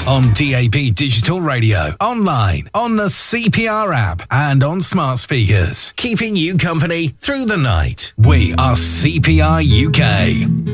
On DAB Digital Radio, online, on the CPR app, and on smart speakers. Keeping you company through the night. We are CPR UK.